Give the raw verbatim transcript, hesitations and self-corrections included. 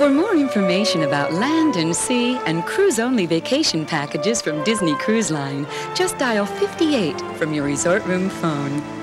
For more information about land and sea and cruise-only vacation packages from Disney Cruise Line, just dial fifty-eight from your resort room phone.